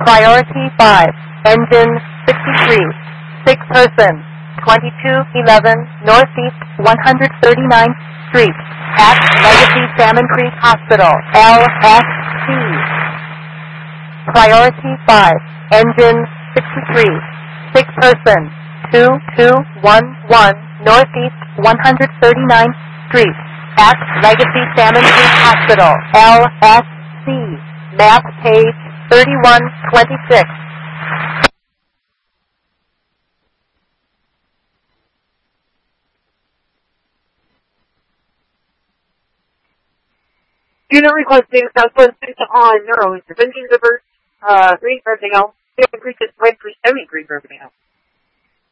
Priority 5, engine 63, sick person, 2211 Northeast 139th Street, at Legacy Salmon Creek Hospital, LSC. Priority 5, engine 63, sick person, 2211 Northeast 139th Street, at Legacy Salmon Creek Hospital, LSC. Map page 3126. Unit requesting Southwest on Neuro interventions over Green Riverdale. Green is 9% Green Riverdale.